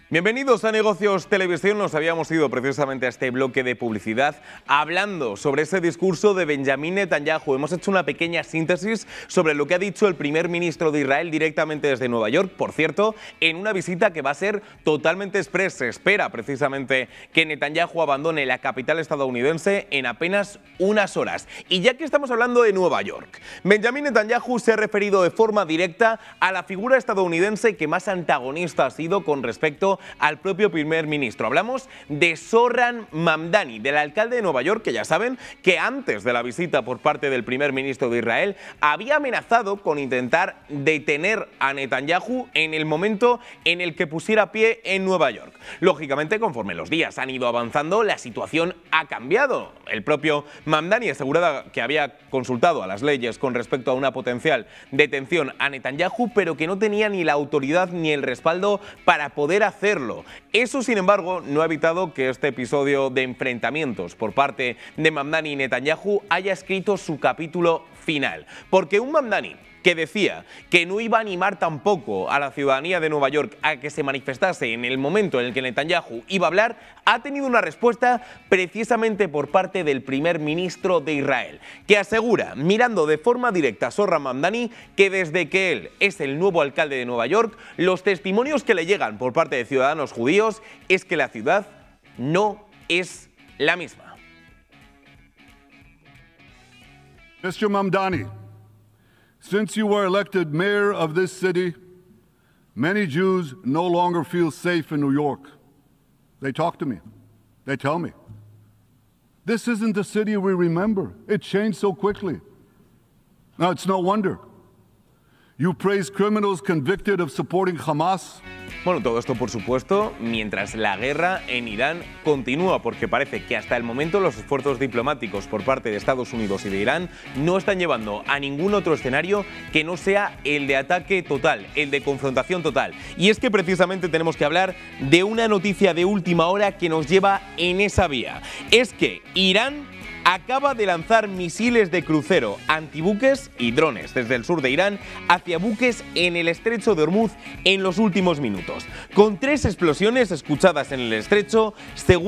Bienvenidos a Negocios Televisión. Nos habíamos ido precisamente a este bloque de publicidad hablando sobre ese discurso de Benjamín Netanyahu. Hemos hecho una pequeña síntesis sobre lo que ha dicho el primer ministro de Israel directamente desde Nueva York, por cierto, en una visita que va a ser totalmente express. Se espera precisamente que Netanyahu abandone la capital estadounidense en apenas unas horas. Y ya que estamos hablando de Nueva York, Benjamín Netanyahu se ha referido de forma directa a la figura estadounidense que más antagonista ha sido con respecto al propio primer ministro. Hablamos de Zohran Mamdani, del alcalde de Nueva York, que ya saben que antes de la visita por parte del primer ministro de Israel había amenazado con intentar detener a Netanyahu en el momento en el que pusiera pie en Nueva York. Lógicamente, conforme los días han ido avanzando, la situación ha cambiado. El propio Mamdani aseguraba que había consultado a las leyes con respecto a una potencial detención a Netanyahu, pero que no tenía ni la autoridad ni el respaldo para poder hacerlo. Eso, sin embargo, no ha evitado que este episodio de enfrentamientos por parte de Mamdani y Netanyahu haya escrito su capítulo final. Porque un Mamdani que decía que no iba a animar tampoco a la ciudadanía de Nueva York a que se manifestase en el momento en el que Netanyahu iba a hablar, ha tenido una respuesta precisamente por parte del primer ministro de Israel, que asegura, mirando de forma directa a Zohran Mamdani, que desde que él es el nuevo alcalde de Nueva York, los testimonios que le llegan por parte de ciudadanos judíos es que la ciudad no es la misma. Mr. Mamdani, since you were elected mayor of this city, many Jews no longer feel safe in New York. They talk to me. They tell me. This isn't the city we remember. It changed so quickly. Now, it's no wonder. You praise criminals convicted of supporting Hamas. Bueno, todo esto, por supuesto, mientras la guerra en Irán continúa, porque parece que hasta el momento los esfuerzos diplomáticos por parte de Estados Unidos y de Irán no están llevando a ningún otro escenario que no sea el de ataque total, el de confrontación total. Y es que precisamente tenemos que hablar de una noticia de última hora que nos lleva en esa vía. Es que Irán acaba de lanzar misiles de crucero, antibuques y drones desde el sur de Irán hacia buques en el estrecho de Hormuz en los últimos minutos, con 3 explosiones escuchadas en el estrecho, según